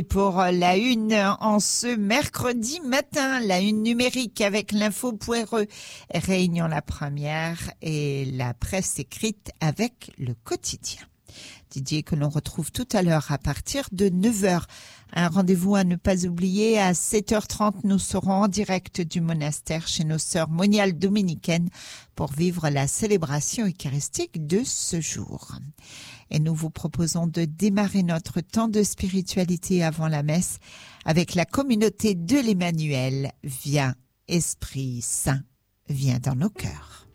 Pour la une en ce mercredi matin, la une numérique avec l'info.re, Réunion la première et la presse écrite avec le quotidien. Didier que l'on retrouve tout à l'heure à partir de 9h. Un rendez-vous à ne pas oublier, à 7h30, nous serons en direct du monastère chez nos sœurs moniales dominicaines pour vivre la célébration eucharistique de ce jour. Et nous vous proposons de démarrer notre temps de spiritualité avant la messe avec la communauté de l'Emmanuel. Viens, Esprit Saint, viens dans nos cœurs.